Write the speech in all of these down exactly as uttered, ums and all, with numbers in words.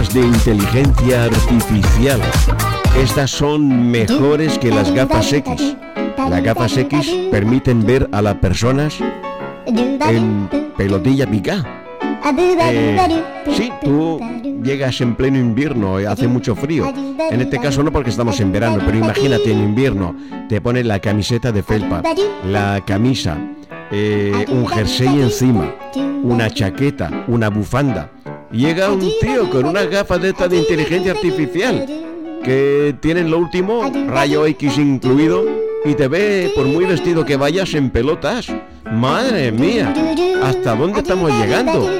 gafas de inteligencia artificial. Estas son mejores que las gafas X. Las gafas X permiten ver a las personas en pelotilla picada. Eh, sí, tú llegas en pleno invierno, hace mucho frío. En este caso no, porque estamos en verano, pero imagínate en invierno, te pones la camiseta de felpa, la camisa, eh, un jersey encima, una chaqueta, una bufanda. Llega un tío con unas gafas de estas de inteligencia artificial que tienen lo último, rayo X incluido, y te ve, por muy vestido que vayas, en pelotas. Madre mía, ¿hasta dónde estamos llegando?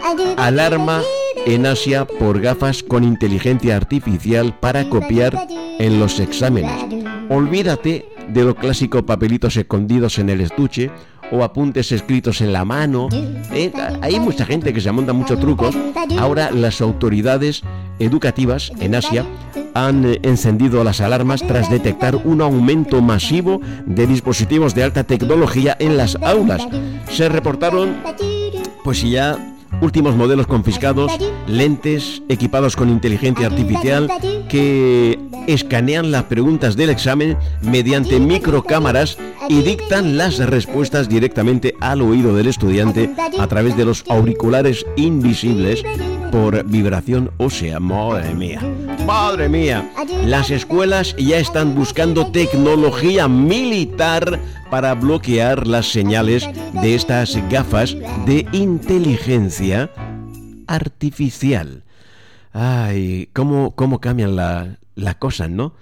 Alarma en Asia por gafas con inteligencia artificial para copiar en los exámenes. Olvídate de los clásicos papelitos escondidos en el estuche o apuntes escritos en la mano. Eh, hay mucha gente que se monta muchos trucos. Ahora las autoridades educativas en Asia han eh, encendido las alarmas tras detectar un aumento masivo de dispositivos de alta tecnología en las aulas. Se reportaron, pues ya, últimos modelos confiscados, lentes equipados con inteligencia artificial que escanean las preguntas del examen mediante microcámaras y dictan las respuestas directamente al oído del estudiante a través de los auriculares invisibles por vibración ósea. Madre mía, madre mía, las escuelas ya están buscando tecnología militar para bloquear las señales de estas gafas de inteligencia artificial. Ay, cómo, cómo cambian la, las cosas, ¿no?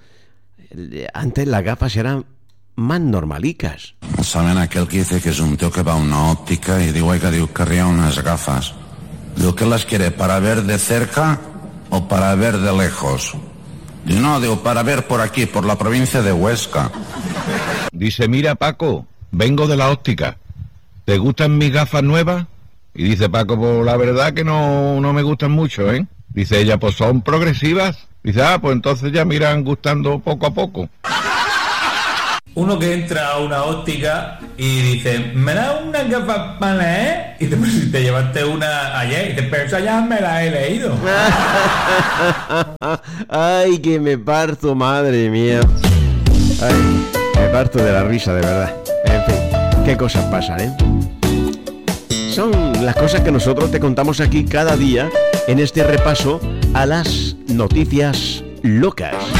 Antes las gafas eran más normalicas. ¿Saben aquel que dice que es un tío que va a una óptica y digo, oiga, digo, querría unas gafas? Digo, ¿qué las quiere? ¿Para ver de cerca o para ver de lejos? Digo, no, digo, para ver por aquí, por la provincia de Huesca. Dice, mira, Paco, vengo de la óptica. ¿Te gustan mis gafas nuevas? Y dice Paco, pues la verdad que no, no me gustan mucho, ¿eh? Dice ella, pues son progresivas. Dice, ah, pues entonces ya me irán gustando poco a poco. Uno que entra a una óptica y dice, ¿me da una gafas para leer? Y te, pues, te llevaste una ayer y dices, pero esa ya me la he leído. Ay, que me parto, madre mía. Ay, me parto de la risa, de verdad. En fin, qué cosas pasan, ¿eh? Son las cosas que nosotros te contamos aquí cada día en este repaso a las noticias locas.